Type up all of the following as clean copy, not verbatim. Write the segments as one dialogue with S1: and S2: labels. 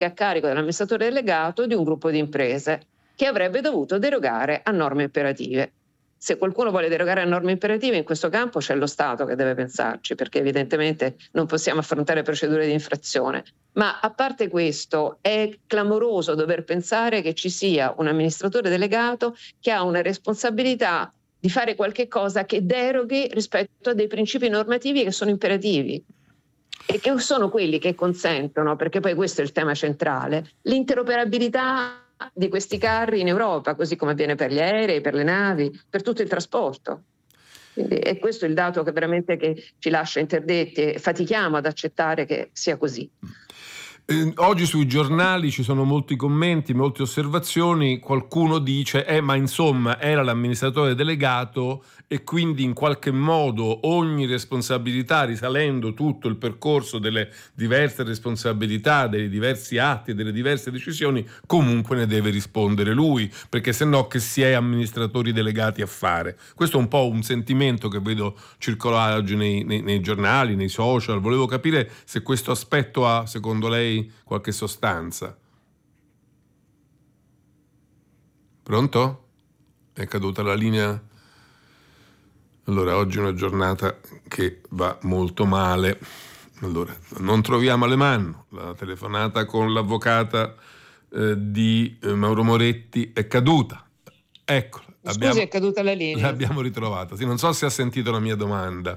S1: che è a carico dell'amministratore delegato di un gruppo di imprese che avrebbe dovuto derogare a norme imperative. Se qualcuno vuole derogare a norme imperative in questo campo c'è lo Stato che deve pensarci, perché evidentemente non possiamo affrontare procedure di infrazione. Ma a parte questo, è clamoroso dover pensare che ci sia un amministratore delegato che ha una responsabilità di fare qualche cosa che deroghi rispetto a dei principi normativi che sono imperativi e che sono quelli che consentono, perché poi questo è il tema centrale, l'interoperabilità di questi carri in Europa, così come avviene per gli aerei, per le navi, per tutto il trasporto. Quindi è questo il dato che veramente che ci lascia interdetti e fatichiamo ad accettare che sia così.
S2: Oggi sui giornali ci sono molti commenti, molte osservazioni. Qualcuno dice ma insomma era l'amministratore delegato e quindi in qualche modo ogni responsabilità, risalendo tutto il percorso delle diverse responsabilità, dei diversi atti e delle diverse decisioni, comunque ne deve rispondere lui, perché se no che si è amministratori delegati a fare. Questo è un po' un sentimento che vedo circolare oggi nei giornali, nei social. Volevo capire se questo aspetto ha, secondo lei, qualche sostanza. Pronto? È caduta la linea? Allora, oggi è una giornata che va molto male. Allora, non troviamo Alemanno. La telefonata con l'avvocata di Mauro Moretti è caduta. Eccola.
S1: Scusi, è caduta la linea.
S2: L'abbiamo ritrovata. Sì, non so se ha sentito la mia domanda.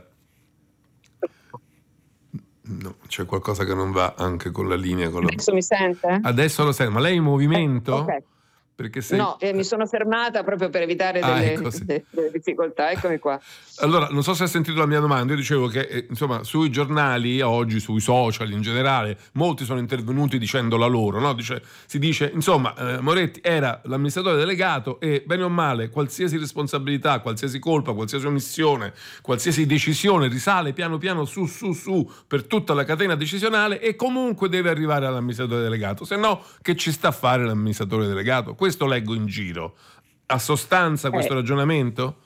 S2: No, c'è qualcosa che non va anche con la linea.
S1: Adesso mi sente?
S2: Adesso lo sento, ma lei è in movimento?
S1: Ok.
S2: Perché
S1: No, mi sono fermata proprio per evitare delle difficoltà. Eccomi qua.
S2: Allora, non so se ha sentito la mia domanda. Io dicevo che insomma sui giornali oggi, sui social in generale, molti sono intervenuti dicendo la loro, no? Si dice insomma Moretti era l'amministratore delegato e bene o male qualsiasi responsabilità, qualsiasi colpa, qualsiasi omissione, qualsiasi decisione risale piano piano su per tutta la catena decisionale e comunque deve arrivare all'amministratore delegato, se no che ci sta a fare l'amministratore delegato? Questo leggo in giro. Ha sostanza questo ragionamento?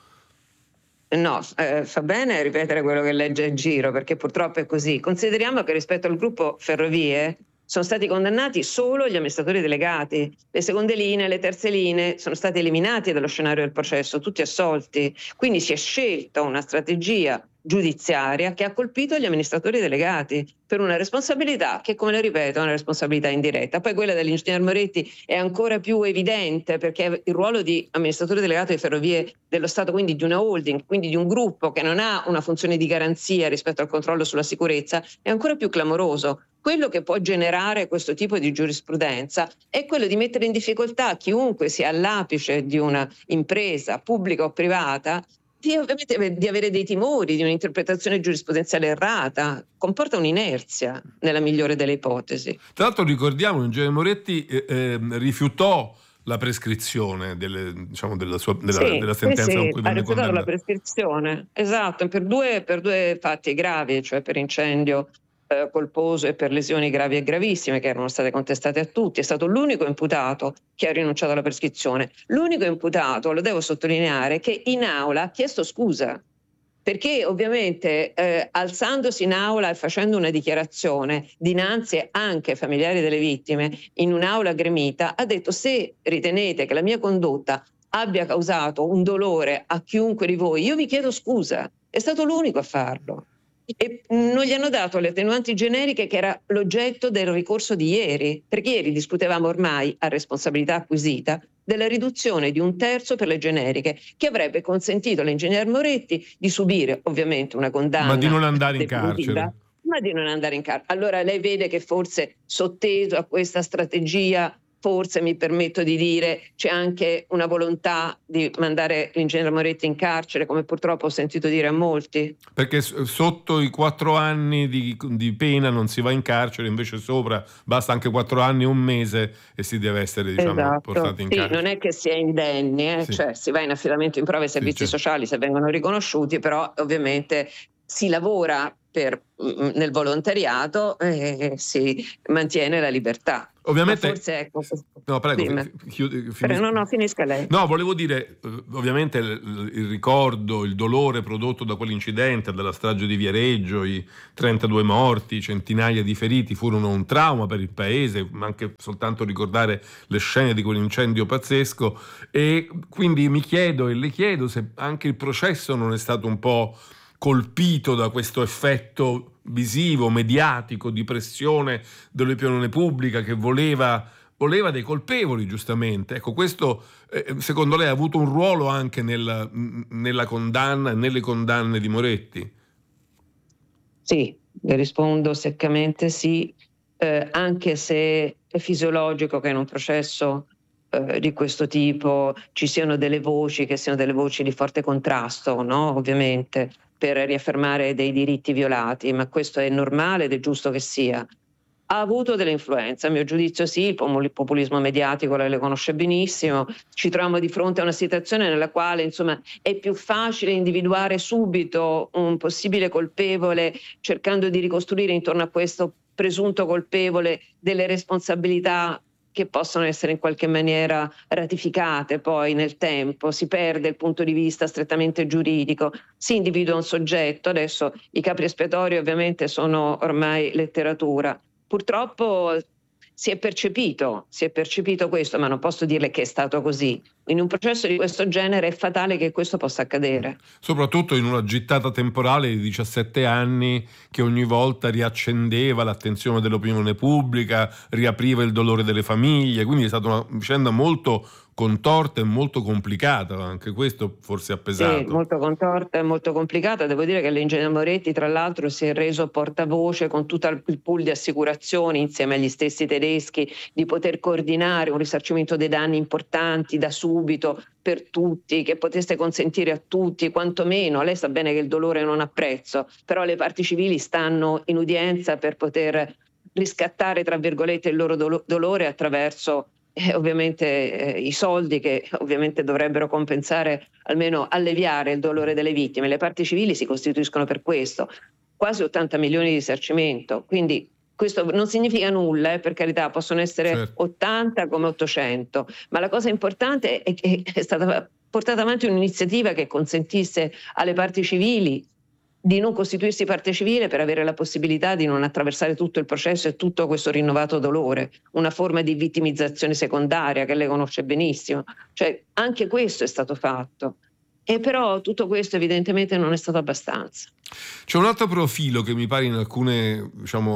S1: No, fa bene ripetere quello che legge in giro, perché purtroppo è così. Consideriamo che rispetto al gruppo Ferrovie sono stati condannati solo gli amministratori delegati. Le seconde linee, le terze linee sono stati eliminati dallo scenario del processo, tutti assolti. Quindi si è scelta una strategia giudiziaria che ha colpito gli amministratori delegati per una responsabilità che, come le ripeto, è una responsabilità indiretta. Poi quella dell'ingegner Moretti è ancora più evidente, perché il ruolo di amministratore delegato di Ferrovie dello Stato, quindi di una holding, quindi di un gruppo che non ha una funzione di garanzia rispetto al controllo sulla sicurezza, è ancora più clamoroso. Quello che può generare questo tipo di giurisprudenza è quello di mettere in difficoltà chiunque sia all'apice di una impresa pubblica o privata di avere dei timori, di un'interpretazione giurisprudenziale errata. Comporta un'inerzia nella migliore delle ipotesi.
S2: Tra l'altro ricordiamo che l'ingegner Moretti rifiutò la prescrizione della sentenza con cui venne condannato.
S1: La prescrizione, esatto, per due fatti gravi, cioè per incendio colposo e per lesioni gravi e gravissime che erano state contestate a tutti. È stato l'unico imputato che ha rinunciato alla prescrizione. L'unico imputato, lo devo sottolineare, che in aula ha chiesto scusa, perché ovviamente alzandosi in aula e facendo una dichiarazione dinanzi anche ai familiari delle vittime in un'aula gremita ha detto: se ritenete che la mia condotta abbia causato un dolore a chiunque di voi, io vi chiedo scusa. È stato l'unico a farlo. E non gli hanno dato le attenuanti generiche, che era l'oggetto del ricorso di ieri, perché ieri discutevamo ormai a responsabilità acquisita della riduzione di 1/3 per le generiche, che avrebbe consentito all'ingegner Moretti di subire ovviamente una condanna,
S2: ma di non andare in carcere.
S1: Ma di non andare in carcere. Allora lei vede che forse sotteso a questa strategia, forse mi permetto di dire, c'è anche una volontà di mandare l'ingegner Moretti in carcere, come purtroppo ho sentito dire a molti.
S2: Perché sotto i 4 anni di pena non si va in carcere, invece sopra basta anche 4 anni e un mese e si deve essere portati in carcere.
S1: Non è che si è indenni, cioè si va in affidamento in prova ai servizi sociali se vengono riconosciuti, però ovviamente si lavora nel volontariato si mantiene la libertà.
S2: Ovviamente,
S1: ma forse ecco,
S2: no, prego,
S1: finisca lei.
S2: No, volevo dire, ovviamente il ricordo, il dolore prodotto da quell'incidente, dalla strage di Viareggio, i 32 morti, centinaia di feriti, furono un trauma per il paese, ma anche soltanto ricordare le scene di quell'incendio pazzesco, e quindi mi chiedo e le chiedo se anche il processo non è stato un po' colpito da questo effetto visivo, mediatico, di pressione dell'opinione pubblica che voleva dei colpevoli, giustamente. Ecco, questo secondo lei ha avuto un ruolo anche nella condanna e nelle condanne di Moretti?
S1: Sì, le rispondo seccamente sì, anche se è fisiologico che in un processo di questo tipo ci siano delle voci che siano delle voci di forte contrasto, no? Ovviamente, per riaffermare dei diritti violati, ma questo è normale ed è giusto che sia. Ha avuto delle influenze, a mio giudizio sì, il populismo mediatico, lei le conosce benissimo, ci troviamo di fronte a una situazione nella quale insomma è più facile individuare subito un possibile colpevole, cercando di ricostruire intorno a questo presunto colpevole delle responsabilità che possono essere in qualche maniera ratificate poi nel tempo, si perde il punto di vista strettamente giuridico, si individua un soggetto, adesso i capri espiatori ovviamente sono ormai letteratura. Purtroppo si è percepito questo, ma non posso dirle che è stato così. In un processo di questo genere è fatale che questo possa accadere.
S2: Soprattutto in una gittata temporale di 17 anni che ogni volta riaccendeva l'attenzione dell'opinione pubblica, riapriva il dolore delle famiglie, quindi è stata una vicenda molto contorta e molto complicata, anche questo forse ha pesato.
S1: Sì, molto contorta e molto complicata. Devo dire che l'ingegner Moretti, tra l'altro, si è reso portavoce con tutto il pool di assicurazioni insieme agli stessi tedeschi di poter coordinare un risarcimento dei danni importanti da subito per tutti, che potesse consentire a tutti, quantomeno, lei sa bene che il dolore non ha prezzo, però le parti civili stanno in udienza per poter riscattare, tra virgolette, il loro dolore attraverso ovviamente i soldi che ovviamente dovrebbero compensare, almeno alleviare il dolore delle vittime. Le parti civili si costituiscono per questo, quasi 80 milioni di risarcimento, quindi questo non significa nulla, per carità, possono essere certo 80 come 800, ma la cosa importante è che è stata portata avanti un'iniziativa che consentisse alle parti civili di non costituirsi parte civile per avere la possibilità di non attraversare tutto il processo e tutto questo rinnovato dolore, una forma di vittimizzazione secondaria che lei conosce benissimo, cioè anche questo è stato fatto. E però tutto questo evidentemente non è stato abbastanza.
S2: C'è un altro profilo che mi pare in alcune,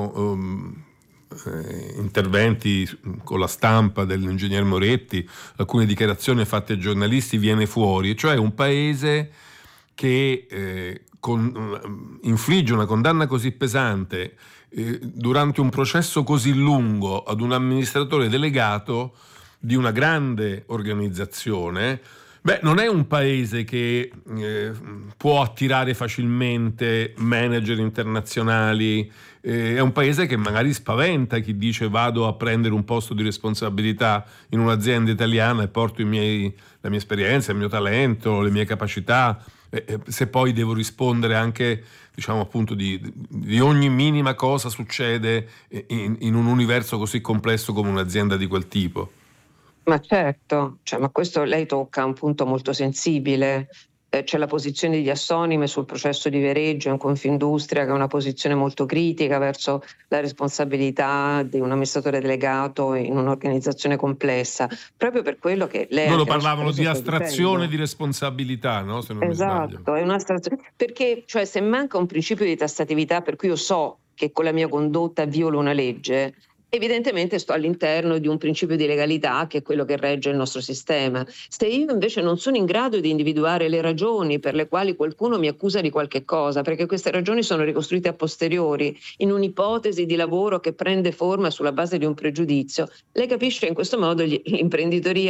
S2: interventi con la stampa dell'ingegner Moretti, alcune dichiarazioni fatte ai giornalisti, viene fuori, cioè un paese che infligge una condanna così pesante durante un processo così lungo ad un amministratore delegato di una grande organizzazione. Non è un paese che può attirare facilmente manager internazionali, è un paese che magari spaventa chi dice vado a prendere un posto di responsabilità in un'azienda italiana e porto la mia esperienza, il mio talento, le mie capacità, se poi devo rispondere anche, appunto, di ogni minima cosa succede in un universo così complesso come un'azienda di quel tipo.
S1: Ma certo, ma questo lei tocca un punto molto sensibile. C'è la posizione di Assonime sul processo di Viareggio in Confindustria, che è una posizione molto critica verso la responsabilità di un amministratore delegato in un'organizzazione complessa, proprio per quello che lei...
S2: Loro parlavano di astrazione di responsabilità, no? Se non mi sbaglio.
S1: Esatto, è un'astrazione, perché se manca un principio di tassatività per cui io so che con la mia condotta violo una legge, evidentemente sto all'interno di un principio di legalità che è quello che regge il nostro sistema. Se io invece non sono in grado di individuare le ragioni per le quali qualcuno mi accusa di qualche cosa, perché queste ragioni sono ricostruite a posteriori in un'ipotesi di lavoro che prende forma sulla base di un pregiudizio, lei capisce che in questo modo l'imprenditoria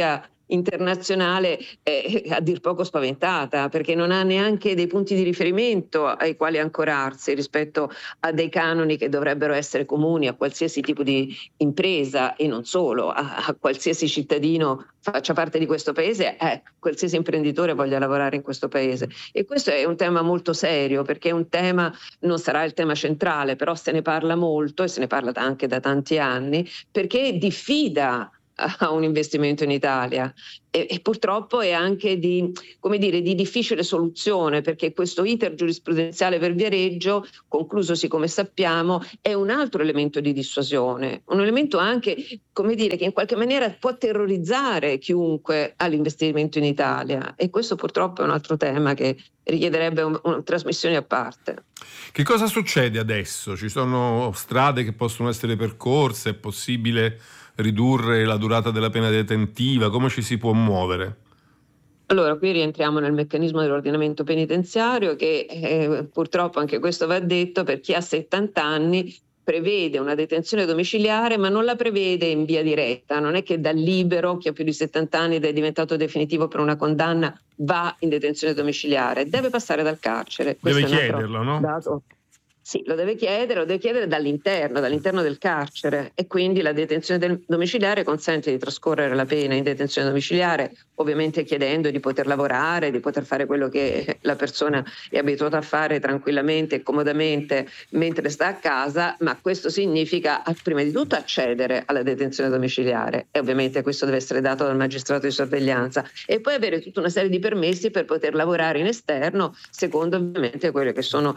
S1: internazionale a dir poco spaventata, perché non ha neanche dei punti di riferimento ai quali ancorarsi rispetto a dei canoni che dovrebbero essere comuni a qualsiasi tipo di impresa, e non solo, a qualsiasi cittadino faccia parte di questo paese, qualsiasi imprenditore voglia lavorare in questo paese. E questo è un tema molto serio, perché è un tema, non sarà il tema centrale, però se ne parla molto e se ne parla anche da tanti anni, perché diffida a un investimento in Italia e purtroppo è anche di difficile soluzione, perché questo iter giurisprudenziale per Viareggio, conclusosi come sappiamo, è un altro elemento di dissuasione, un elemento anche che in qualche maniera può terrorizzare chiunque ha l'investimento in Italia, e questo purtroppo è un altro tema che richiederebbe una trasmissione a parte.
S2: Che cosa succede adesso? Ci sono strade che possono essere percorse? È possibile ridurre la durata della pena detentiva? Come ci si può muovere?
S1: Allora, qui rientriamo nel meccanismo dell'ordinamento penitenziario che purtroppo, anche questo va detto, per chi ha 70 anni prevede una detenzione domiciliare, ma non la prevede in via diretta. Non è che da libero chi ha più di 70 anni ed è diventato definitivo per una condanna va in detenzione domiciliare, deve passare dal carcere.
S2: Deve chiederlo, no?
S1: Dato. Sì, lo deve chiedere dall'interno del carcere, e quindi la detenzione domiciliare consente di trascorrere la pena in detenzione domiciliare, ovviamente chiedendo di poter lavorare, di poter fare quello che la persona è abituata a fare tranquillamente e comodamente mentre sta a casa, ma questo significa prima di tutto accedere alla detenzione domiciliare, e ovviamente questo deve essere dato dal magistrato di sorveglianza, e poi avere tutta una serie di permessi per poter lavorare in esterno, secondo ovviamente quelle che sono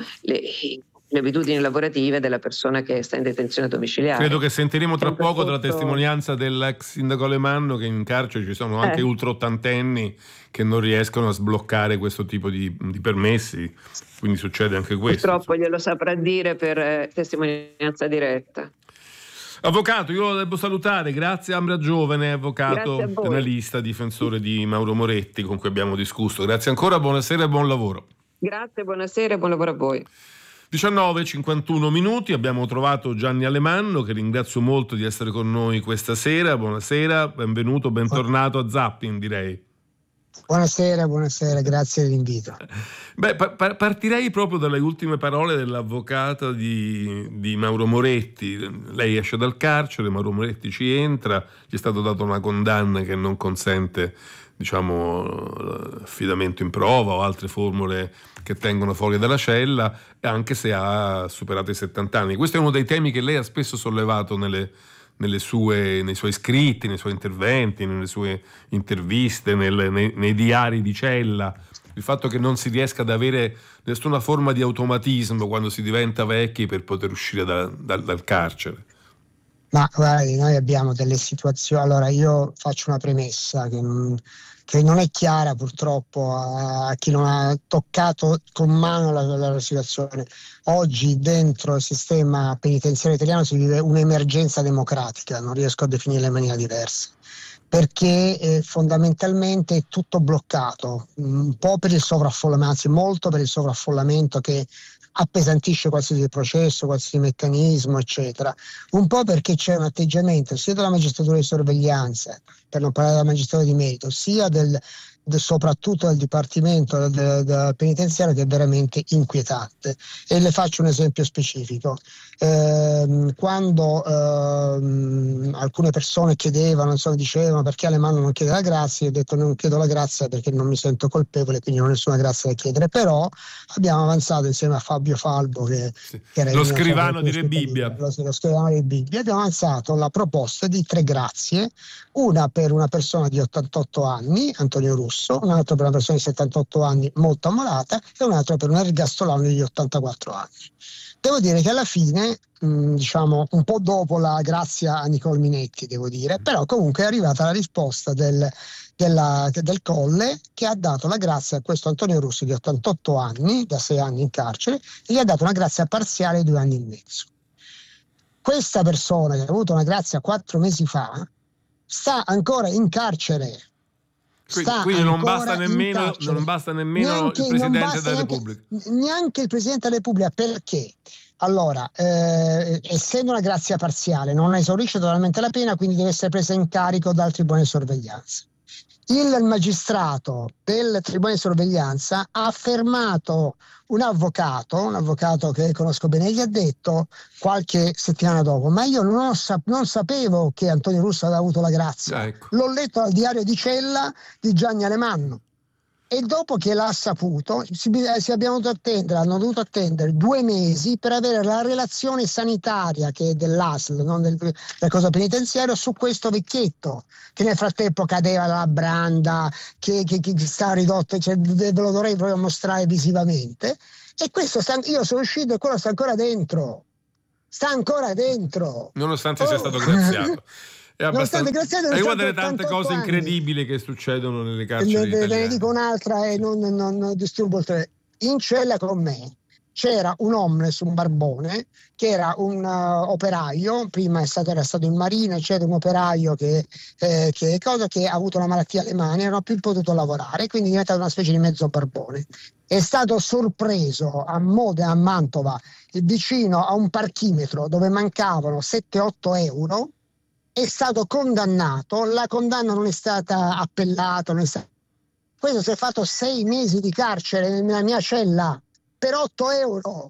S1: le abitudini lavorative della persona che sta in detenzione domiciliare.
S2: Credo che sentiremo tra poco dalla testimonianza dell'ex sindaco Alemanno che in carcere ci sono anche ultraottantenni che non riescono a sbloccare questo tipo di permessi, quindi succede anche questo.
S1: Purtroppo glielo saprà dire per testimonianza diretta.
S2: Avvocato, io lo devo salutare, grazie a Ambra Giovane, avvocato penalista, difensore di Mauro Moretti, con cui abbiamo discusso. Grazie ancora, buonasera e buon lavoro.
S1: Grazie, buonasera e buon lavoro a voi.
S2: 19:51 minuti, abbiamo trovato Gianni Alemanno, che ringrazio molto di essere con noi questa sera. Buonasera, benvenuto, bentornato a Zapping, direi.
S3: Buonasera, grazie dell'invito.
S2: Partirei proprio dalle ultime parole dell'avvocata di Mauro Moretti. Lei esce dal carcere, Mauro Moretti ci entra, gli è stata data una condanna che non consente, affidamento in prova o altre formule che tengono fuori dalla cella, anche se ha superato i 70 anni. Questo è uno dei temi che lei ha spesso sollevato nei suoi scritti, nei suoi interventi, nelle sue interviste, nei diari di cella, il fatto che non si riesca ad avere nessuna forma di automatismo quando si diventa vecchi per poter uscire dal carcere.
S3: Ma guardi, noi abbiamo delle situazioni. Allora, io faccio una premessa che non è chiara purtroppo a chi non ha toccato con mano la situazione. Oggi dentro il sistema penitenziario italiano si vive un'emergenza democratica, non riesco a definirla in maniera diversa, perché fondamentalmente è tutto bloccato, un po' per il sovraffollamento, anzi molto per il sovraffollamento che appesantisce qualsiasi processo, qualsiasi meccanismo, eccetera. Un po' perché c'è un atteggiamento sia della magistratura di sorveglianza, per non parlare della magistratura di merito, sia soprattutto del dipartimento del penitenziario, che è veramente inquietante. E le faccio un esempio specifico. Quando alcune persone chiedevano, dicevano perché Alemanno non chiede la grazia, io ho detto non chiedo la grazia perché non mi sento colpevole, quindi non ho nessuna grazia da chiedere, però abbiamo avanzato insieme a Fabio Falbo che era
S2: lo scrivano di Re Bibbia,
S3: lo scrivano di Bibbia, abbiamo avanzato la proposta di 3 grazie, una per una persona di 88 anni, Antonio Russo, un'altra per una persona di 78 anni molto ammalata e un'altra per un ergastolano di 84 anni. Devo dire che alla fine, un po' dopo la grazia a Nicole Minetti, devo dire, però comunque è arrivata la risposta del Colle, che ha dato la grazia a questo Antonio Russo di 88 anni, da 6 anni in carcere, e gli ha dato una grazia parziale di 2 anni e mezzo. Questa persona, che ha avuto una grazia 4 mesi fa, sta ancora in carcere.
S2: Quindi non basta nemmeno il Presidente della Repubblica.
S3: Neanche il Presidente della Repubblica, perché? Allora, essendo una grazia parziale, non esaurisce totalmente la pena, quindi deve essere presa in carico dal Tribunale di sorveglianza. Il magistrato del Tribunale di Sorveglianza ha fermato un avvocato che conosco bene, gli ha detto qualche settimana dopo: ma io non sapevo che Antonio Russo aveva avuto la grazia,
S2: ecco.
S3: L'ho letto al diario di Cella di Gianni Alemanno. E dopo che l'ha saputo, hanno dovuto attendere 2 mesi per avere la relazione sanitaria, che è dell'ASL, non del cosa penitenziario, su questo vecchietto, che nel frattempo cadeva la branda, che sta ridotto, cioè, ve lo dovrei proprio mostrare visivamente. E questo io sono uscito e quello sta ancora dentro.
S2: Nonostante sia stato graziato. È una delle tante cose incredibili che succedono nelle carceri italiane.
S3: Ve ne dico un'altra e non disturbo il. In cella con me c'era un homeless, un barbone, che era un operaio, prima era stato in marina, c'era un operaio che ha avuto una malattia alle mani, non ha più potuto lavorare, quindi è diventato una specie di mezzo barbone. È stato sorpreso a Mantova, vicino a un parchimetro dove mancavano 7-8 euro. È stato condannato, la condanna non è stata appellata, questo si è fatto 6 mesi di carcere nella mia cella per 8 euro.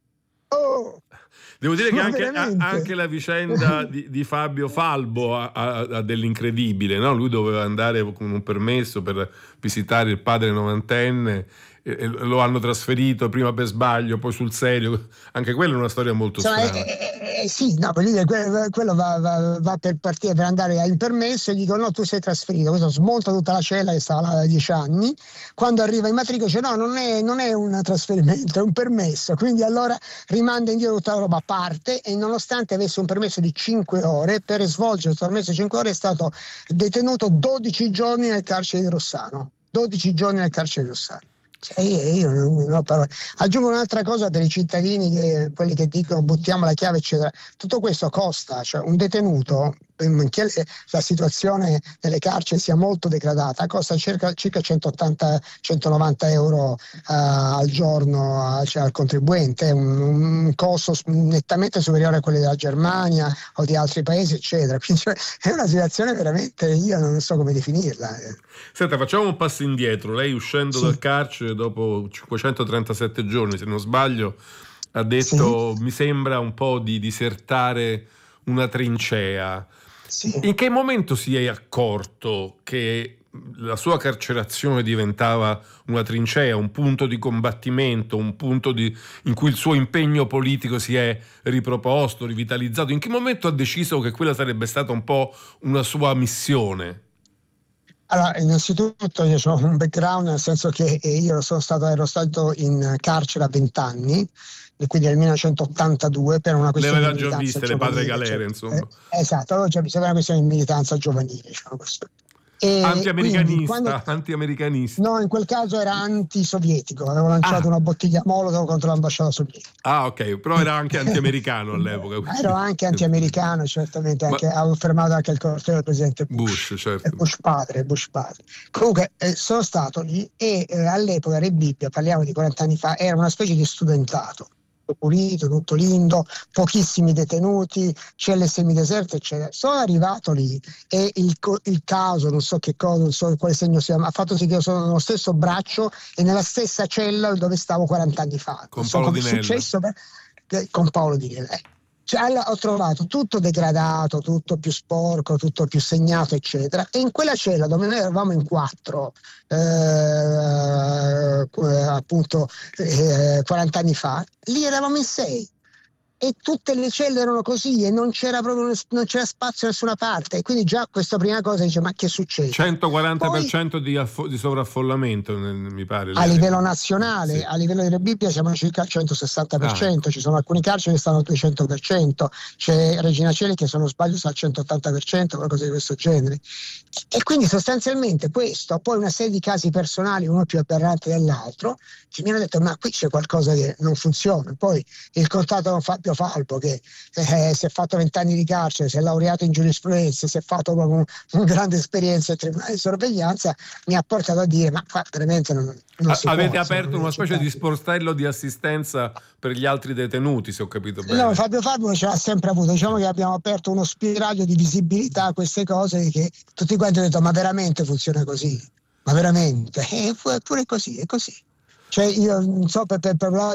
S2: Devo dire che anche la vicenda di Fabio Falbo ha dell'incredibile, no? Lui doveva andare con un permesso per visitare il padre novantenne, e lo hanno trasferito prima per sbaglio, poi sul serio. Anche quella è una storia molto strana.
S3: Sì, no, quello va per partire, per andare in permesso, e gli dicono: no, tu sei trasferito. Questo smonta tutta la cella, che stava là da 10 anni. Quando arriva in matricola dice: no, non è un trasferimento, è un permesso. Quindi allora rimanda indietro tutta la roba a parte, e nonostante avesse un permesso di 5 ore, per svolgere questo permesso di 5 ore è stato detenuto 12 giorni nel carcere di Rossano. 12 giorni nel carcere di Rossano. Io non ho parole. Aggiungo un'altra cosa per i cittadini, quelli che dicono buttiamo la chiave eccetera. Tutto questo costa, cioè un detenuto, la situazione nelle carceri sia molto degradata, costa circa 180-190 euro al giorno, al contribuente, un costo nettamente superiore a quelli della Germania o di altri paesi eccetera. Quindi è una situazione veramente, io non so come definirla.
S2: Senta, facciamo un passo indietro. Lei, uscendo dal carcere dopo 537 giorni, se non sbaglio, ha detto: mi sembra un po' di disertare una trincea. In che momento si è accorto che la sua carcerazione diventava una trincea, un punto di combattimento, un punto in cui il suo impegno politico si è riproposto, rivitalizzato? In che momento ha deciso che quella sarebbe stata un po' una sua missione?
S3: Allora, innanzitutto io ho un background, nel senso che io ero stato in carcere a 20 anni, e quindi nel 1982, per una questione di militanza.
S2: Le aveva già viste le patrie galere, insomma.
S3: Esatto, avevo già visto, per una questione di militanza giovanile, diciamo questo.
S2: Anti-americanista.
S3: No, in quel caso era antisovietico, avevo lanciato una bottiglia Molotov contro l'ambasciata sovietica.
S2: Ah, ok, però era anche anti-americano all'epoca.
S3: Ero anche anti-americano, certamente, avevo fermato anche il corteo del presidente
S2: Bush, certo.
S3: Bush padre. Comunque sono stato lì e all'epoca Rebibbia, parliamo di 40 anni fa, era una specie di studentato. Pulito, tutto lindo, pochissimi detenuti, celle semideserte eccetera. Sono arrivato lì e il caso, non so che cosa, non so quale segno sia, ma ha fatto sì che io sono nello stesso braccio e nella stessa cella dove stavo 40 anni fa.
S2: Con Paolo Di Nello.
S3: È successo con Paolo Di Nello. Cioè, allora, ho trovato tutto degradato, tutto più sporco, tutto più segnato eccetera, e in quella cella dove noi eravamo in 4 appunto 40 anni fa, lì eravamo in 6 e tutte le celle erano così e non c'era spazio da nessuna parte, e quindi già questa prima cosa dice: ma che succede?
S2: 140% di sovraffollamento, mi pare.
S3: A livello nazionale, sì. A livello di Rebibbia siamo circa al 160%, ci sono alcuni carceri che stanno al 200%, c'è Regina Coeli che se non sbaglio sta al 180%, qualcosa di questo genere. E quindi sostanzialmente questo, poi una serie di casi personali, uno più aberrante dell'altro, che mi hanno detto: ma qui c'è qualcosa che non funziona. Poi il contatto con Fabio Fabio Falbo, che si è fatto 20 anni di carcere, si è laureato in giurisprudenza, si è fatto una grande esperienza in tribunale di sorveglianza, mi ha portato a dire: ma qua veramente non si
S2: Avete
S3: può,
S2: aperto una specie di sportello di assistenza per gli altri detenuti, se ho capito bene.
S3: No, Fabio Falbo ce l'ha sempre avuto. Diciamo che abbiamo aperto uno spiraglio di visibilità a queste cose, che tutti quanti hanno detto: ma veramente funziona così? Ma veramente? Pure così, è così. Cioè, io non so, per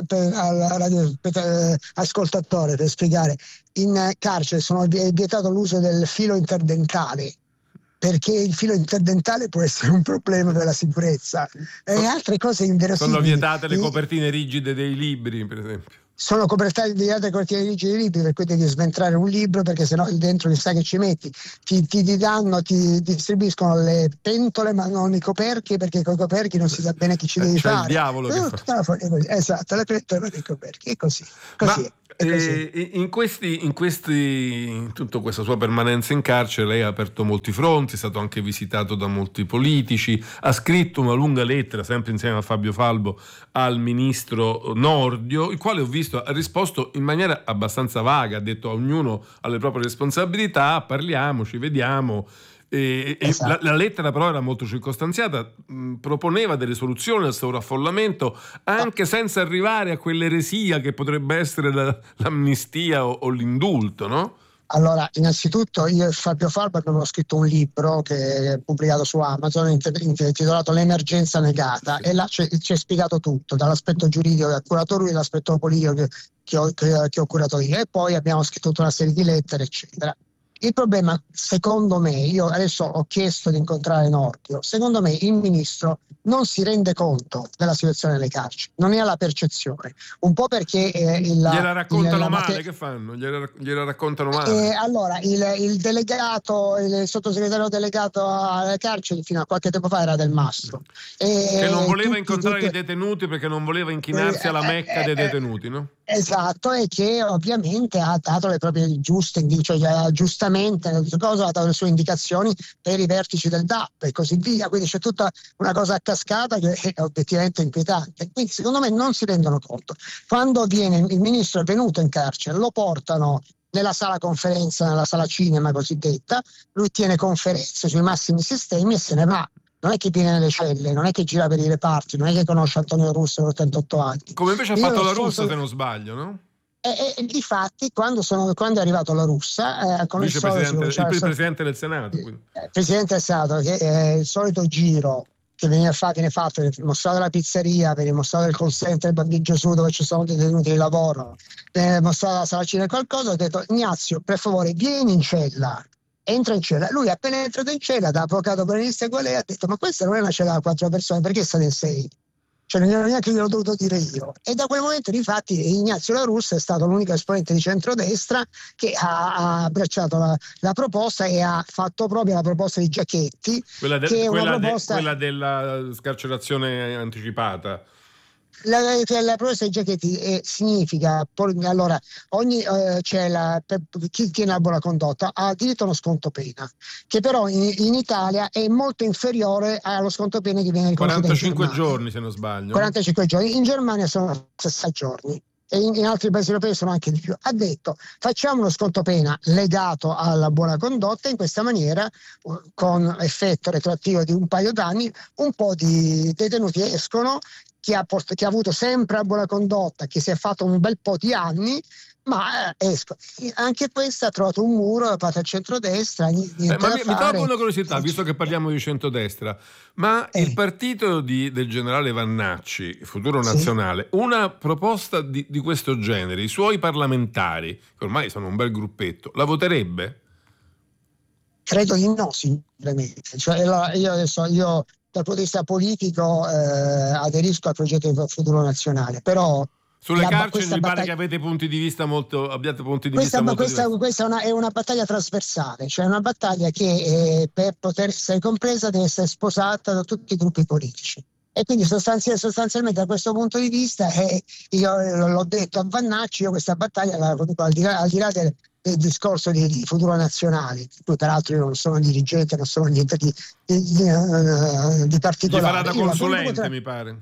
S3: ascoltatore, per spiegare, in carcere è vietato l'uso del filo interdentale, perché il filo interdentale può essere un problema per la sicurezza, e altre cose inverosimili.
S2: Sono vietate le copertine rigide dei libri, per esempio.
S3: Sono copertate di altre copertine rigide dei libri, per cui devi sventrare un libro, perché sennò dentro chissà che ci metti. Ti distribuiscono le pentole ma non i coperchi, perché con i coperchi non si sa bene chi ci devi
S2: c'è
S3: fare.
S2: Il diavolo che fa.
S3: Esatto, le pentole ma i coperchi, è così.
S2: In tutta questa sua permanenza in carcere, lei ha aperto molti fronti, è stato anche visitato da molti politici, ha scritto una lunga lettera, sempre insieme a Fabio Falbo, al ministro Nordio, il quale ho visto ha risposto in maniera abbastanza vaga, ha detto: a ognuno ha le proprie responsabilità, parliamoci, vediamo.
S3: Esatto.
S2: La lettera però era molto circostanziata, proponeva delle soluzioni al sovraffollamento, anche senza arrivare a quell'eresia che potrebbe essere l'amnistia o l'indulto, no?
S3: Allora, innanzitutto io e Fabio Falbo abbiamo scritto un libro che è pubblicato su Amazon, intitolato L'emergenza negata, e là ci è spiegato tutto, dall'aspetto giuridico che ha curato lui, dall'aspetto politico che ho curato io, e poi abbiamo scritto tutta una serie di lettere, eccetera. Il problema, secondo me, io adesso ho chiesto di incontrare Nordio, secondo me il ministro non si rende conto della situazione delle carceri, non ne ha la percezione, un po' perché
S2: gliela raccontano male, che fanno? Gliela raccontano male.
S3: Allora, il delegato, il sottosegretario delegato alle carceri fino a qualche tempo fa era Del Mastro,
S2: che non voleva incontrare i detenuti perché non voleva inchinarsi alla Mecca dei detenuti, no?
S3: Esatto, e che ovviamente ha dato le proprie giuste, cioè giustamente ha dato le sue indicazioni per i vertici del DAP e così via, quindi c'è tutta una cosa a cascata che è obiettivamente inquietante. Quindi secondo me non si rendono conto. Quando il ministro è venuto in carcere, lo portano nella sala conferenza, nella sala cinema cosiddetta, lui tiene conferenze sui massimi sistemi e se ne va. Non è che viene nelle celle, non è che gira per i reparti, non è che conosce Antonio Russo per 88 anni.
S2: Come invece ha fatto la Russa, se non sbaglio, no?
S3: E difatti, quando è arrivato la Russa,
S2: il presidente del Senato.
S3: Il presidente del Senato, che è il solito giro che viene fatto per il mostrato della pizzeria, per il mostrato del call center del Bambino Gesù dove ci sono detenuti di lavoro, per il mostrato della sala cinema qualcosa, ho detto: Ignazio, per favore, vieni in cella. Entra in cella. Lui appena entrato in cella, da avvocato penalista qual è, ha detto: ma questa non è una cella da 4 persone, perché state in 6? Cioè non neanche gliel'ho dovuto dire io. E da quel momento difatti Ignazio La Russa è stato l'unico esponente di centrodestra che ha abbracciato la proposta e ha fatto proprio la proposta di Giachetti,
S2: quella della scarcerazione anticipata.
S3: La proposta di Giachetti significa, allora, chi tiene la buona condotta ha diritto a uno sconto pena, che però in Italia è molto inferiore allo sconto pena che viene riconosciuto
S2: 45 giorni, se non sbaglio.
S3: 45 giorni, in Germania sono 60 giorni. E in altri paesi europei sono anche di più. Ha detto: facciamo uno sconto pena legato alla buona condotta, in questa maniera, con effetto retroattivo di un paio d'anni, un po' di detenuti escono, chi ha avuto sempre la buona condotta, che si è fatto un bel po' di anni, ma anche questa ha trovato un muro da parte del centrodestra. Mi
S2: tolgo una curiosità, visto che parliamo di centrodestra, ma il partito del generale Vannacci, Futuro Nazionale, una proposta di questo genere, i suoi parlamentari, che ormai sono un bel gruppetto, la voterebbe?
S3: Credo di no, simplemente. Cioè, io dal punto di vista politico aderisco al progetto di Futuro Nazionale, però
S2: sulle carceri mi pare che abbiate punti di vista molto diversi.
S3: Questa è una battaglia trasversale, cioè una battaglia che per poter essere compresa deve essere sposata da tutti i gruppi politici. E quindi sostanzialmente da questo punto di vista io l'ho detto a Vannacci, io questa battaglia al di là del discorso di futuro nazionale. Poi peraltro io non sono dirigente, non sono niente di particolare.
S2: Gli farà da consulente, mi pare.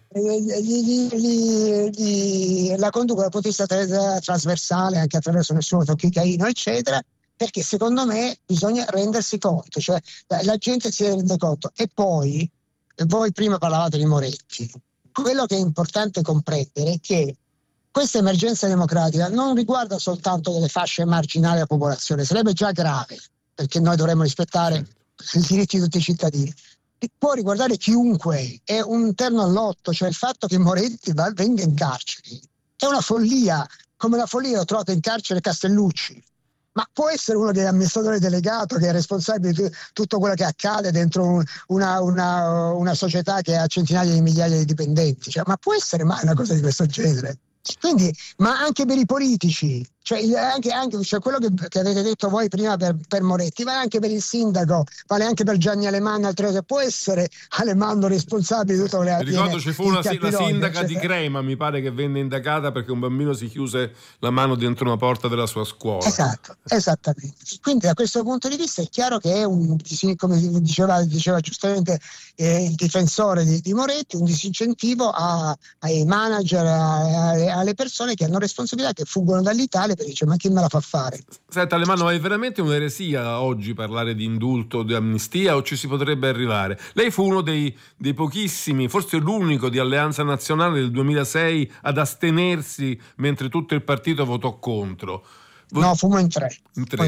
S3: La conduco dal punto di vista trasversale, anche attraverso Nessuno tocchi Caino, eccetera, perché secondo me bisogna rendersi conto, cioè la gente si rende conto. E poi, voi prima parlavate di Moretti, quello che è importante comprendere è che questa emergenza democratica non riguarda soltanto delle fasce marginali della popolazione, sarebbe già grave, perché noi dovremmo rispettare i diritti di tutti i cittadini. Può riguardare chiunque, è un terno all'otto, cioè il fatto che Moretti venga in carcere è una follia, come la follia l'ho trovata in carcere Castellucci. Ma può essere uno degli amministratori delegato che è responsabile di tutto quello che accade dentro una società che ha centinaia di migliaia di dipendenti, cioè, ma può essere mai una cosa di questo genere? Quindi, ma anche per i politici, cioè cioè quello che avete detto voi prima per Moretti, vale anche per il sindaco, vale anche per Gianni Alemanno, altre cose. Può essere Alemanno responsabile di tutto quello che
S2: ricordo ci fu la sindaca di Crema, mi pare, che venne indagata perché un bambino si chiuse la mano dentro una porta della sua scuola.
S3: Esatto, esattamente. Quindi da questo punto di vista è chiaro che è come diceva giustamente il difensore di Moretti, un disincentivo ai manager, alle persone che hanno responsabilità, che fuggono dall'Italia, perché dice: ma chi me la fa fare?
S2: Senta Alemanno, ma è veramente un'eresia oggi parlare di indulto o di amnistia, o ci si potrebbe arrivare? Lei fu uno dei pochissimi, forse l'unico di Alleanza Nazionale del 2006 ad astenersi mentre tutto il partito votò contro.
S3: No, fummo in tre.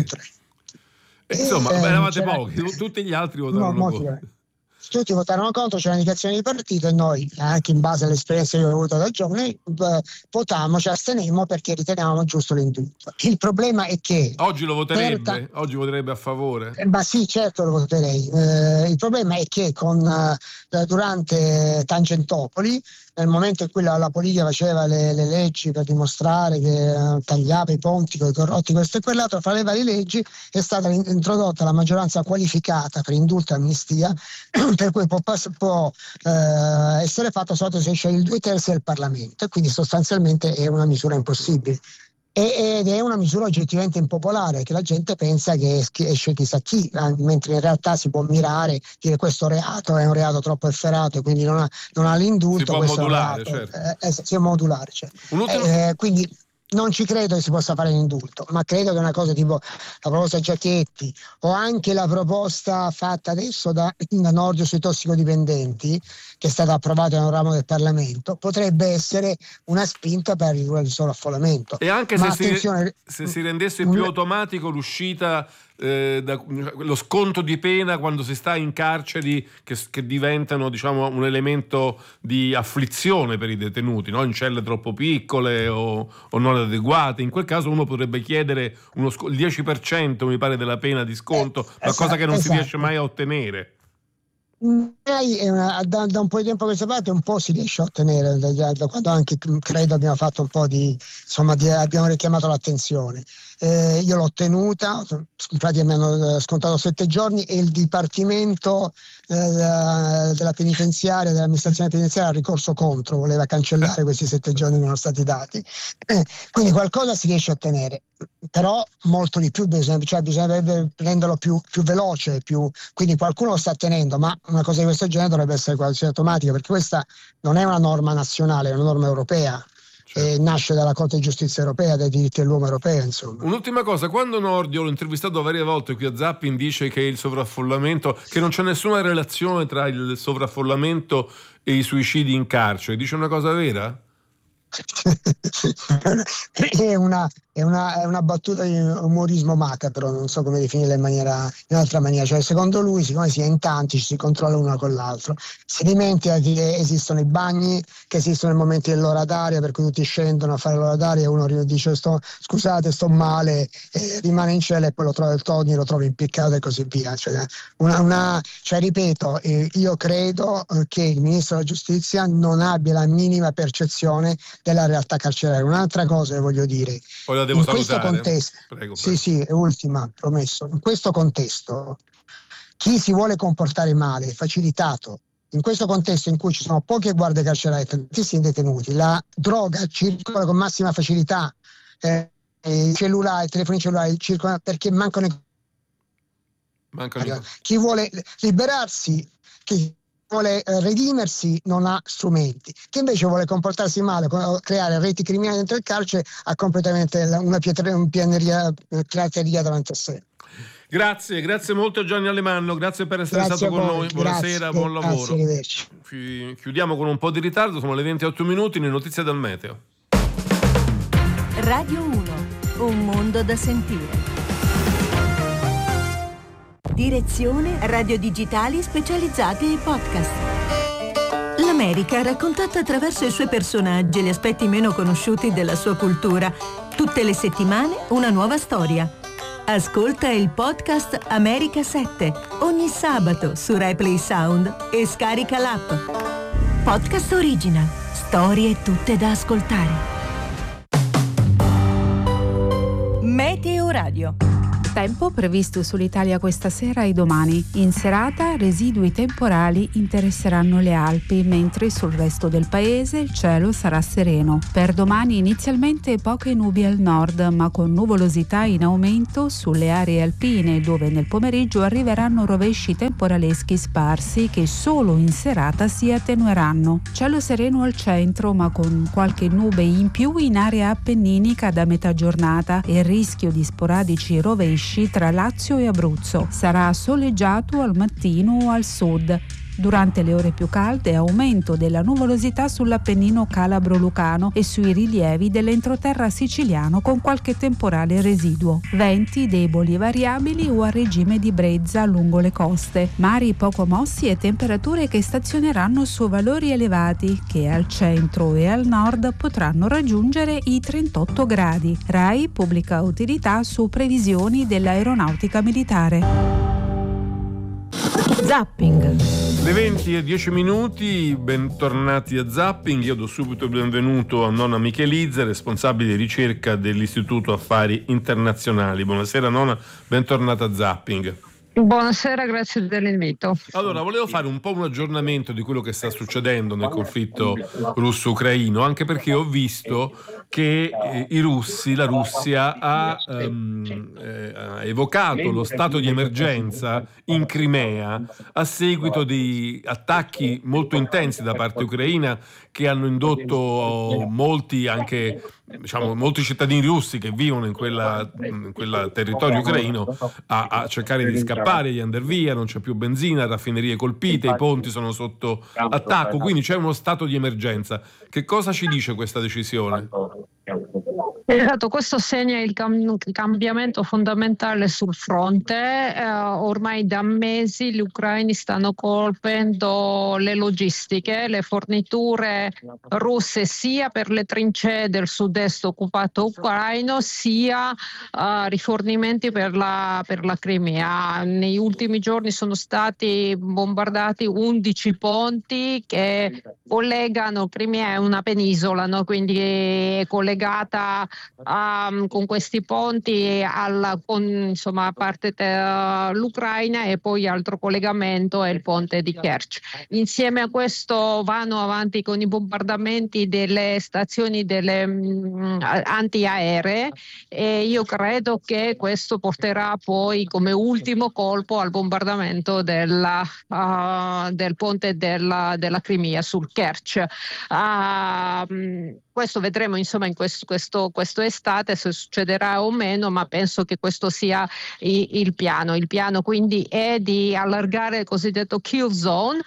S2: Insomma, eravate pochi, tutti gli altri votarono contro.
S3: Tutti votarono contro, c'è un'indicazione di partito, e noi, anche in base all'esperienza che ho avuto da giovane, votammo, ci astenemmo perché ritenevamo giusto l'indulto. Il problema è che
S2: oggi lo voterebbe? Oggi voterebbe a favore?
S3: Ma sì, certo lo voterei. Il problema è che durante Tangentopoli, nel momento in cui la politica faceva le leggi per dimostrare che tagliava i ponti con i corrotti, questo e quell'altro, fra le varie leggi è stata introdotta la maggioranza qualificata per indulto e amnistia, per cui può essere fatto soltanto se sceglie il 2/3 del Parlamento, e quindi sostanzialmente è una misura impossibile. Ed è una misura oggettivamente impopolare, che la gente pensa che esce chissà chi, mentre in realtà si può mirare, dire questo reato è un reato troppo efferato e quindi non ha l'indulto.
S2: Si può
S3: questo
S2: modulare,
S3: reato,
S2: certo.
S3: Si può modulare, certo. Quindi non ci credo che si possa fare l'indulto, ma credo che una cosa tipo la proposta Giachetti o anche la proposta fatta adesso da Nordio sui tossicodipendenti, che è stata approvata nel ramo del Parlamento, potrebbe essere una spinta per il sovraffollamento.
S2: E anche se si rendesse più automatico l'uscita, lo sconto di pena quando si sta in carceri, che diventano, diciamo, un elemento di afflizione per i detenuti, no? In celle troppo piccole o non adeguate. In quel caso uno potrebbe chiedere il 10%, mi pare, della pena di sconto, ma cosa che non si riesce mai a ottenere.
S3: Da un po' di tempo a questa parte un po' si riesce a ottenere, da quando anche credo abbiamo fatto un po' abbiamo richiamato l'attenzione. Io l'ho ottenuta, infatti mi hanno scontato 7 giorni e il Dipartimento della penitenziaria, dell'amministrazione penitenziaria, ha ricorso contro, voleva cancellare questi 7 giorni che erano stati quindi qualcosa si riesce a ottenere, però molto di più bisognerebbe renderlo più veloce, quindi qualcuno lo sta ottenendo, ma una cosa di questo genere dovrebbe essere quasi automatica, perché questa non è una norma nazionale, è una norma europea. Nasce dalla Corte di Giustizia europea, dai diritti dell'uomo europeo, insomma.
S2: Un'ultima cosa, quando Nordio, l'ho intervistato varie volte qui a Zapping, dice che il sovraffollamento, che non c'è nessuna relazione tra il sovraffollamento e i suicidi in carcere, dice una cosa vera?
S3: È una battuta di umorismo macabro, non so come definirla in un'altra maniera. Cioè, secondo lui, siccome si è in tanti, ci si controlla uno con l'altro, si dimentica che esistono i bagni, che esistono i momenti dell'ora d'aria, per cui tutti scendono a fare l'ora d'aria e uno dice scusate, sto male, rimane in cella e poi lo trovi impiccato e così via. Ripeto, io credo che il ministro della giustizia non abbia la minima percezione della realtà carceraria. Un'altra cosa che voglio dire,
S2: poi la devo salutare.
S3: Questo contesto, prego. Sì, è ultima, promesso. In questo contesto chi si vuole comportare male è facilitato. In questo contesto in cui ci sono poche guardie carcerarie e tantissimi detenuti, la droga circola con massima facilità. i telefoni cellulari circolano perché mancano chi vuole liberarsi, chi vuole redimersi non ha strumenti, chi invece vuole comportarsi male, creare reti criminali dentro il carcere ha completamente una pirateria davanti a sé.
S2: Grazie molto Gianni Alemanno, grazie per essere stato con noi, buonasera, buon lavoro.
S3: Arrivederci.
S2: Chiudiamo con un po' di ritardo, sono le 28 minuti, le notizie dal meteo.
S4: Radio 1, un mondo da sentire. Direzione Radio Digitali Specializzati ai podcast. L'America raccontata attraverso i suoi personaggi e gli aspetti meno conosciuti della sua cultura. Tutte le settimane una nuova storia. Ascolta il podcast America 7 ogni sabato su Replay Sound e scarica l'app. Podcast Original. Storie tutte da ascoltare. Meteo Radio.
S5: Tempo previsto sull'Italia questa sera e domani. In serata residui temporali interesseranno le Alpi, mentre sul resto del paese il cielo sarà sereno. Per domani inizialmente poche nubi al nord, ma con nuvolosità in aumento sulle aree alpine, dove nel pomeriggio arriveranno rovesci temporaleschi sparsi che solo in serata si attenueranno. Cielo sereno al centro, ma con qualche nube in più in area appenninica da metà giornata e rischio di sporadici rovesci tra Lazio e Abruzzo. Sarà soleggiato al mattino o al sud. Durante le ore più calde aumento della nuvolosità sull'Appennino calabro-lucano e sui rilievi dell'entroterra siciliano con qualche temporale residuo. Venti deboli e variabili o a regime di brezza lungo le coste. Mari poco mossi e temperature che stazioneranno su valori elevati che al centro e al nord potranno raggiungere i 38 gradi. RAI pubblica utilità su previsioni dell'aeronautica militare.
S4: Zapping.
S2: Le 20:10, bentornati a Zapping. Io do subito il benvenuto a Nona Michelizza, responsabile di ricerca dell'Istituto Affari Internazionali. Buonasera Nona, bentornata a Zapping.
S6: Buonasera, grazie dell'invito.
S2: Allora, volevo fare un po' un aggiornamento di quello che sta succedendo nel conflitto russo-ucraino, anche perché ho visto che la Russia ha evocato lo stato di emergenza in Crimea a seguito di attacchi molto intensi da parte ucraina che hanno indotto molti cittadini russi che vivono in quel territorio ucraino a cercare di scappare, di andare via. Non c'è più benzina, raffinerie colpite, i ponti sono sotto attacco, quindi c'è uno stato di emergenza. Che cosa ci dice questa decisione?
S6: Esatto, questo segna il cambiamento fondamentale sul fronte. Ormai da mesi gli ucraini stanno colpendo le logistiche, le forniture russe sia per le trincee del sud-est occupato ucraino sia rifornimenti per la Crimea. Negli ultimi giorni sono stati bombardati 11 ponti che collegano. Crimea è una penisola, no? Quindi è collegata con questi ponti a parte l'Ucraina, e poi altro collegamento è il ponte di Kerch. Insieme a questo vanno avanti con i bombardamenti delle stazioni antiaeree, e io credo che questo porterà poi come ultimo colpo al bombardamento del ponte della Crimea sul Kerch. Questo vedremo in questo estate se succederà o meno, ma penso che questo sia il piano. Il piano quindi è di allargare il cosiddetto kill zone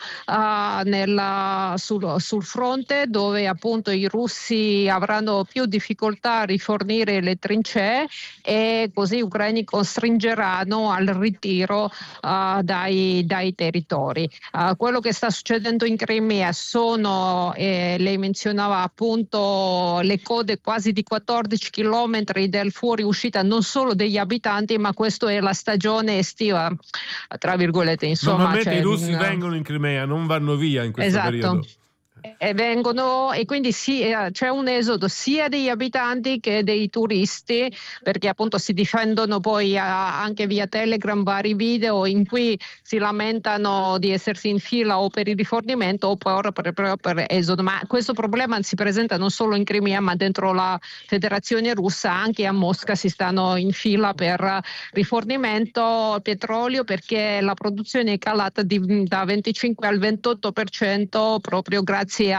S6: sul fronte, dove appunto i russi avranno più difficoltà a rifornire le trincee, e così gli ucraini costringeranno al ritiro dai territori. Quello che sta succedendo in Crimea sono, lei menzionava appunto, le code quasi di 14 chilometri del fuoriuscita non solo degli abitanti, ma questo è la stagione estiva, tra virgolette. Insomma,
S2: normalmente i russi vengono in Crimea, non vanno via in questo periodo.
S6: e quindi c'è un esodo sia degli abitanti che dei turisti, perché appunto si difendono poi anche via Telegram vari video in cui si lamentano di essersi in fila o per il rifornimento o proprio per esodo. Ma questo problema si presenta non solo in Crimea ma dentro la Federazione Russa, anche a Mosca si stanno in fila per rifornimento petrolio, perché la produzione è calata da 25 al 28% proprio grazie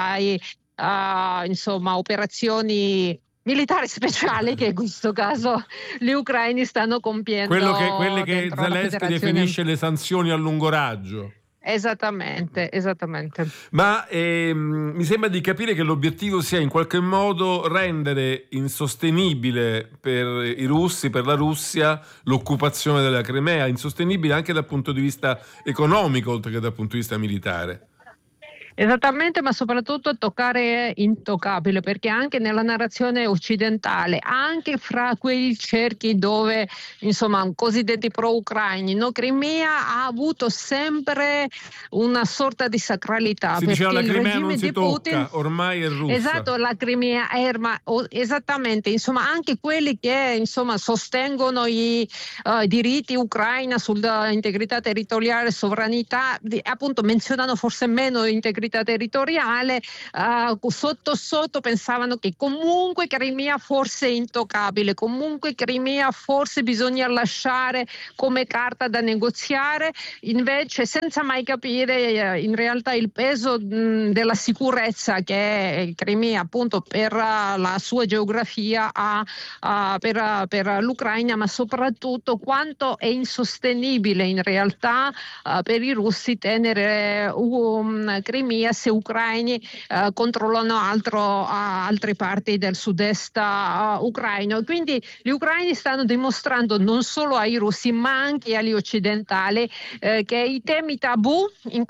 S6: a operazioni militari speciali che in questo caso gli ucraini stanno compiendo.
S2: Quelle che Zelensky definisce le sanzioni a lungo raggio.
S6: Esattamente.
S2: Ma mi sembra di capire che l'obiettivo sia in qualche modo rendere insostenibile per i russi, per la Russia, l'occupazione della Crimea, insostenibile anche dal punto di vista economico oltre che dal punto di vista militare.
S6: Esattamente, ma soprattutto toccare intoccabile, perché anche nella narrazione occidentale, anche fra quei cerchi dove cosiddetti pro-ucraini, Crimea ha avuto sempre una sorta di sacralità.
S2: Si diceva la Crimea non si tocca, ormai è russa.
S6: Esatto, la Crimea è esattamente, anche quelli che sostengono i diritti ucraina sull'integrità territoriale e sovranità, appunto menzionano forse meno integrità territoriale, sotto pensavano che comunque Crimea fosse intoccabile, comunque Crimea forse bisogna lasciare come carta da negoziare, invece senza mai capire in realtà il peso della sicurezza che Crimea appunto per la sua geografia ha per l'Ucraina, ma soprattutto quanto è insostenibile in realtà per i russi tenere Crimea se ucraini controllano altre parti del sud-est ucraino. Quindi gli ucraini stanno dimostrando non solo ai russi ma anche agli occidentali che i temi tabù in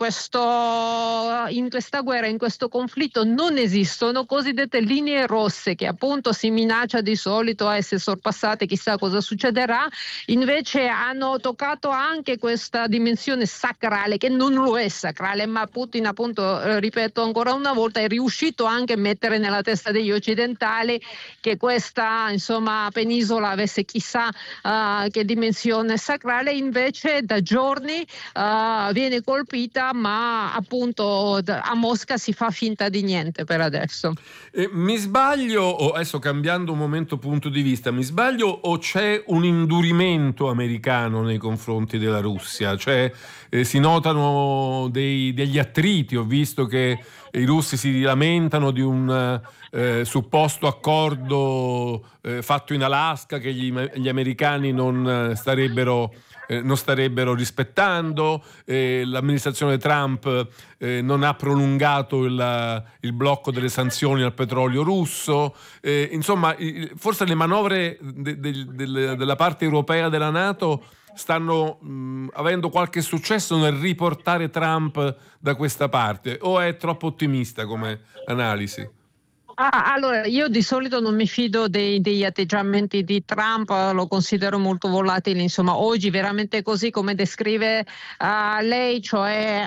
S6: questa guerra, in questo conflitto non esistono, cosiddette linee rosse che appunto si minaccia di solito a essere sorpassate, chissà cosa succederà, invece hanno toccato anche questa dimensione sacrale che non lo è sacrale, ma Putin appunto ripeto ancora una volta, è riuscito anche a mettere nella testa degli occidentali che questa penisola avesse chissà che dimensione sacrale, invece da giorni viene colpita, ma appunto a Mosca si fa finta di niente per adesso.
S2: Mi sbaglio, o adesso cambiando un momento punto di vista, mi sbaglio o c'è un indurimento americano nei confronti della Russia? Cioè si notano degli attriti, ho visto che i russi si lamentano di un supposto accordo fatto in Alaska che gli americani non starebbero rispettando, l'amministrazione Trump non ha prolungato il blocco delle sanzioni al petrolio russo, insomma forse le manovre della parte europea della NATO stanno avendo qualche successo nel riportare Trump da questa parte, o è troppo ottimista come analisi?
S6: Allora, io di solito non mi fido degli atteggiamenti di Trump, lo considero molto volatile, oggi veramente così come descrive lei, cioè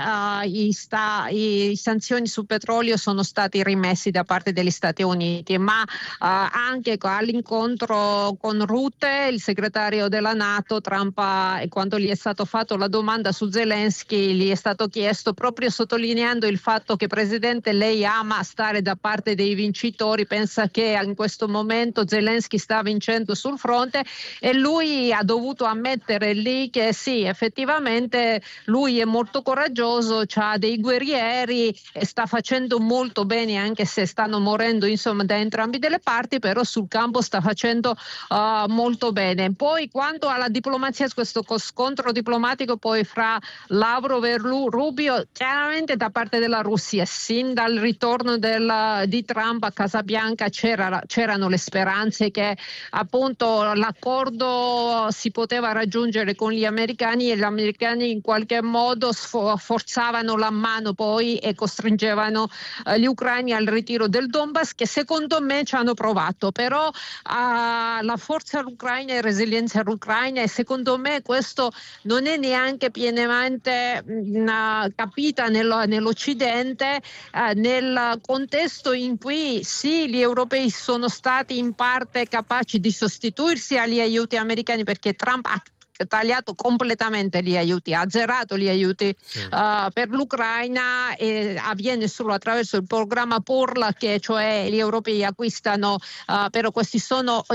S6: i sanzioni sul petrolio sono stati rimessi da parte degli Stati Uniti, ma anche all'incontro con Rutte, il segretario della NATO, Trump, quando gli è stato fatto la domanda su Zelensky, gli è stato chiesto, proprio sottolineando il fatto che Presidente lei ama stare da parte dei vincitori, pensa che in questo momento Zelensky sta vincendo sul fronte, e lui ha dovuto ammettere lì che sì, effettivamente lui è molto coraggioso, ha dei guerrieri e sta facendo molto bene, anche se stanno morendo da entrambi delle parti, però sul campo sta facendo molto bene. Poi quanto alla diplomazia, questo scontro diplomatico poi fra Lavrov e Rubio, chiaramente da parte della Russia sin dal ritorno di Trump a Casa Bianca c'erano le speranze che appunto l'accordo si poteva raggiungere con gli americani e gli americani in qualche modo forzavano la mano poi e costringevano gli ucraini al ritiro del Donbass, che secondo me ci hanno provato, però la forza ucraina e resilienza ucraina, e secondo me questo non è neanche pienamente capita nell'Occidente, nel contesto in cui sì, gli europei sono stati in parte capaci di sostituirsi agli aiuti americani, perché Trump ha tagliato completamente gli aiuti, ha azzerato gli aiuti per l'Ucraina, e avviene solo attraverso il programma PORL, che cioè gli europei acquistano, però questi sono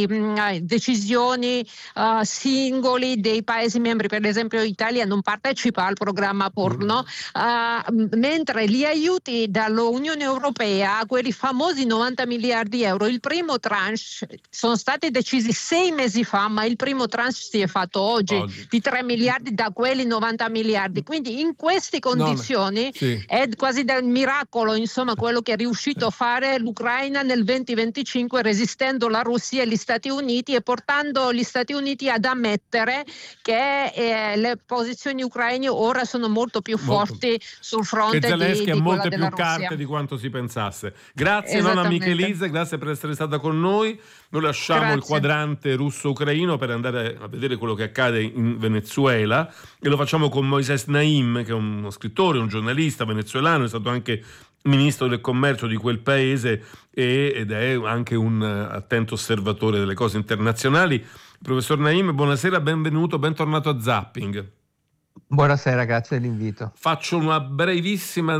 S6: decisioni singoli dei Paesi membri. Per esempio l'Italia non partecipa al programma PORL, no? Mentre gli aiuti dall'Unione Europea, quelli famosi 90 miliardi di euro, il primo tranche sono stati decisi 6 mesi fa, ma il primo tranche si è fatto oggi di 3 miliardi da quelli 90 miliardi. Quindi in queste condizioni è quasi del miracolo, insomma, quello che è riuscito a fare l'Ucraina nel 2025, resistendo la Russia e gli Stati Uniti e portando gli Stati Uniti ad ammettere che le posizioni ucraine ora sono molto più forti sul fronte
S2: che Zelensky
S6: di
S2: ha molte
S6: quella
S2: più
S6: della
S2: carte
S6: Russia.
S2: di quanto si pensasse. Grazie nonna Michelisa, grazie per essere stata con noi. Noi lasciamo il quadrante russo-ucraino per andare a vedere quello che accade in Venezuela, e lo facciamo con Moisés Naim, che è uno scrittore, un giornalista venezuelano, è stato anche ministro del commercio di quel paese ed è anche un attento osservatore delle cose internazionali. Professor Naim, buonasera, benvenuto, bentornato a Zapping.
S7: Buonasera, grazie dell'invito.
S2: Faccio un brevissimo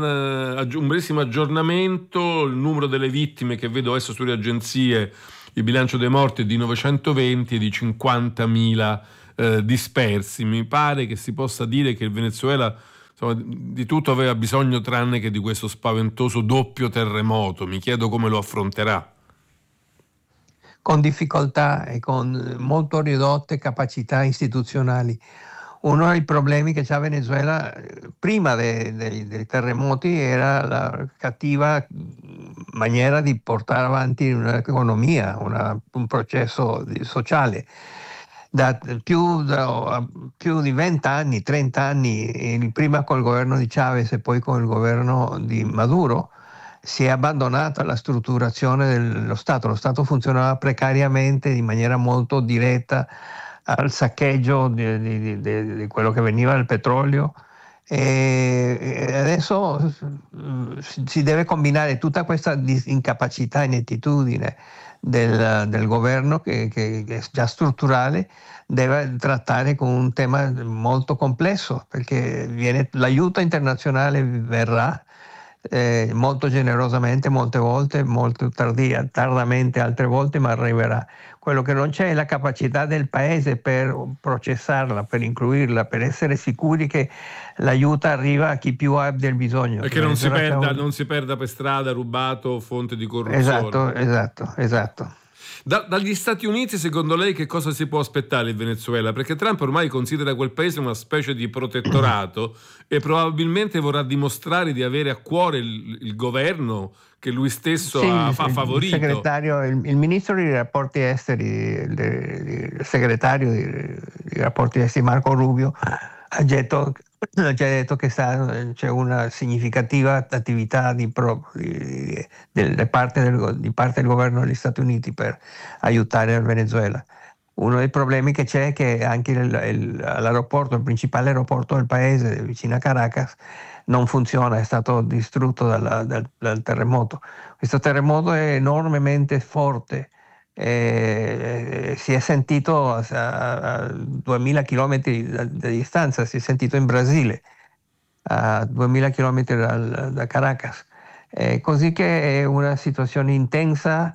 S2: aggiornamento. Il numero delle vittime che vedo adesso sulle agenzie, il bilancio dei morti è di 920 e di 50.000 dispersi. Mi pare che si possa dire che il Venezuela, insomma, di tutto aveva bisogno tranne che di questo spaventoso doppio terremoto. Mi chiedo come lo affronterà.
S7: Con difficoltà e con molto ridotte capacità istituzionali. Uno dei problemi che c'ha Venezuela prima dei terremoti era la cattiva maniera di portare avanti un'economia, un processo sociale. Da più di 20 anni, 30 anni, prima col governo di Chavez e poi con il governo di Maduro, si è abbandonata la strutturazione dello Stato. Lo Stato funzionava precariamente, in maniera molto diretta, al saccheggio di quello che veniva dal petrolio, e adesso si deve combinare tutta questa incapacità, inettitudine del governo che è già strutturale, deve trattare con un tema molto complesso, perché l'aiuto internazionale verrà molto generosamente molte volte, molto tardamente altre volte, ma arriverà. Quello che non c'è è la capacità del paese per processarla, per incluirla, per essere sicuri che l'aiuto arriva a chi più ha del bisogno.
S2: E che non si perda per strada, rubato, fonte di corruzione.
S7: Esatto.
S2: Dagli Stati Uniti, secondo lei, che cosa si può aspettare il Venezuela? Perché Trump ormai considera quel paese una specie di protettorato e probabilmente vorrà dimostrare di avere a cuore il governo che lui stesso ha favorito.
S7: Il ministro dei rapporti esteri, il segretario dei rapporti esteri Marco Rubio ha già detto che c'è una significativa attività di parte del governo degli Stati Uniti per aiutare il Venezuela. Uno dei problemi che c'è è che anche l'aeroporto, il principale aeroporto del paese, vicino a Caracas, non funziona, è stato distrutto dal terremoto. Questo terremoto è enormemente forte. Si è sentito a 2000 km di distanza, si è sentito in Brasile, a 2000 km da Caracas. Così che è una situazione intensa,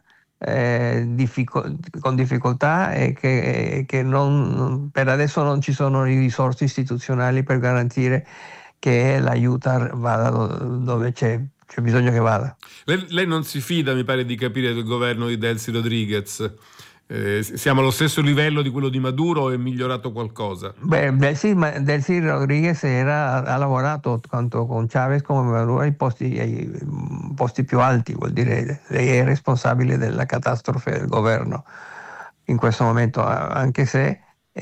S7: con difficoltà, e che per adesso non ci sono le risorse istituzionali per garantire che l'aiuto vada dove c'è bisogno che vada.
S2: Lei non si fida, mi pare di capire, del governo di Delcy Rodriguez. siamo allo stesso livello di quello di Maduro, è migliorato qualcosa?
S7: Delcy Rodriguez ha lavorato tanto con Chavez come Maduro ai posti più alti, vuol dire lei è responsabile della catastrofe del governo in questo momento, anche se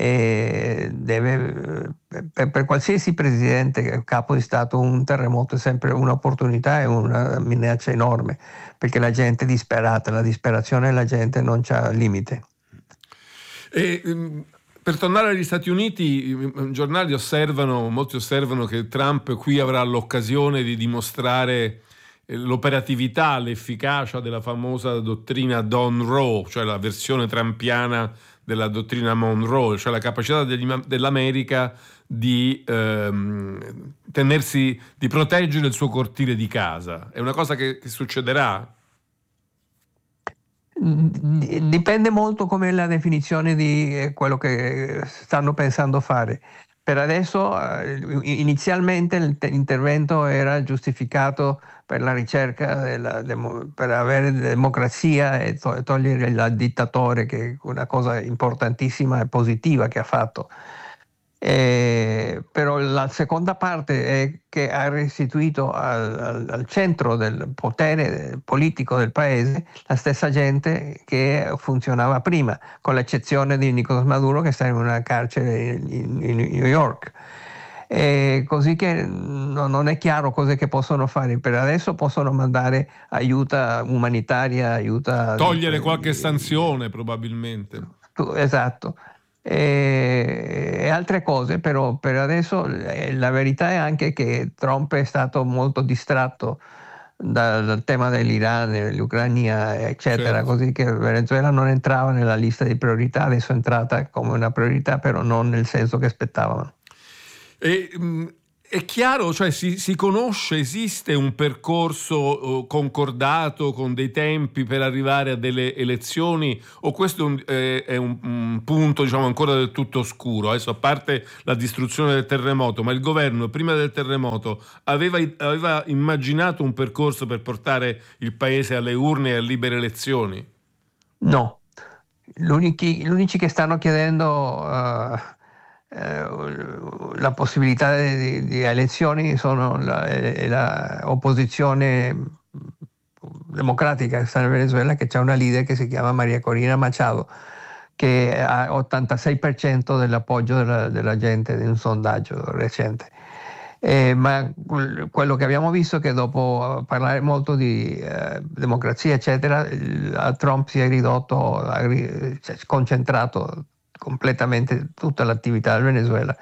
S7: per qualsiasi presidente, capo di Stato, un terremoto è sempre un'opportunità e una minaccia enorme, perché la gente è disperata, la disperazione della gente non c'ha limite.
S2: Per tornare agli Stati Uniti, i giornali molti osservano che Trump qui avrà l'occasione di dimostrare l'operatività, l'efficacia della famosa dottrina Monroe, cioè la versione trumpiana della dottrina Monroe, cioè la capacità dell'America di di proteggere il suo cortile di casa. È una cosa che succederà?
S7: Dipende molto come la definizione di quello che stanno pensando fare. Per adesso, inizialmente l'intervento era giustificato per la ricerca per avere democrazia e togliere il dittatore, che è una cosa importantissima e positiva che ha fatto. Però la seconda parte è che ha restituito al centro del potere politico del paese la stessa gente che funzionava prima, con l'eccezione di Nicolás Maduro, che sta in una carcere in New York. Così che non è chiaro cose che possono fare. Per adesso possono mandare aiuta umanitaria,
S2: togliere qualche sanzione probabilmente.
S7: Esatto. E altre cose, però per adesso la verità è anche che Trump è stato molto distratto dal tema dell'Iran, dell'Ucraina, eccetera, certo. Così che Venezuela non entrava nella lista di priorità, adesso è entrata come una priorità, però non nel senso che aspettavano.
S2: È chiaro, cioè si conosce, esiste un percorso concordato con dei tempi per arrivare a delle elezioni, o questo è un punto, diciamo, ancora del tutto oscuro? Adesso, a parte la distruzione del terremoto, ma il governo prima del terremoto aveva immaginato un percorso per portare il paese alle urne e a libere elezioni?
S7: No, gli unici che stanno chiedendo la possibilità di elezioni sono la opposizione democratica che sta in Venezuela, che c'è una leader che si chiama Maria Corina Machado, che ha 86% dell'appoggio della gente in un sondaggio recente. Ma quello che abbiamo visto è che dopo parlare molto di democrazia eccetera, a Trump si è ridotto, concentrato completamente tutta l'attività del Venezuela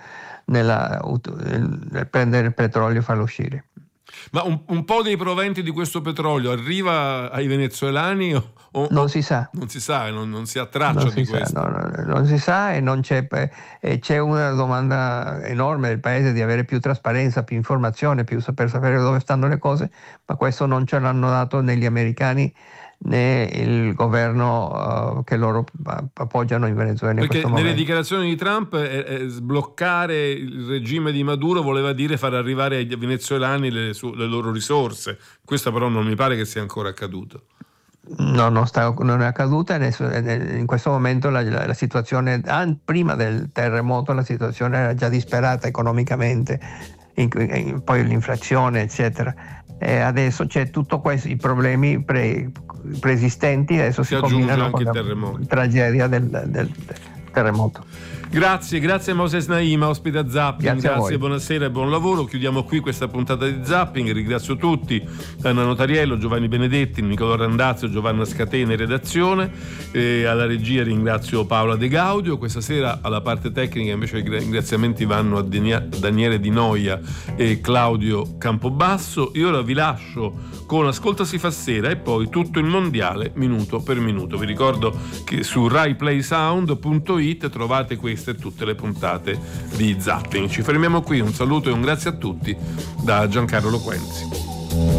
S7: nel prendere il petrolio e farlo uscire.
S2: Ma un po' dei proventi di questo petrolio arriva ai venezuelani o
S7: non si sa?
S2: Non si sa, non si ha traccia di questo.
S7: Non si sa, e non c'è una domanda enorme del paese di avere più trasparenza, più informazione, per sapere dove stanno le cose, ma questo non ce l'hanno dato né gli americani né il governo che loro appoggiano in Venezuela.
S2: Perché nelle dichiarazioni di Trump sbloccare il regime di Maduro voleva dire far arrivare ai venezuelani le loro risorse. Questo però non mi pare che sia ancora accaduto.
S7: No, non è accaduta. In questo momento la situazione, prima del terremoto, la situazione era già disperata economicamente, poi l'inflazione eccetera. Adesso c'è tutto questo, i problemi preesistenti adesso si combinano con la tragedia del terremoto.
S2: Grazie Moses Naima, ospite a Zapping. Grazie, buonasera e buon lavoro. Chiudiamo qui questa puntata di Zapping. Ringrazio tutti: Anna Notariello, Giovanni Benedetti, Nicolò Randazzo, Giovanna Scatena in redazione. Alla regia ringrazio Paola De Gaudio. Questa sera alla parte tecnica invece i ringraziamenti vanno a Daniele Di Noia e Claudio Campobasso. Io ora vi lascio con Ascolta si fa sera e poi tutto il mondiale minuto per minuto. Vi ricordo che su RaiPlaySound.it trovate queste e tutte le puntate di Zapping. Ci fermiamo qui, un saluto e un grazie a tutti da Giancarlo Loquenzi.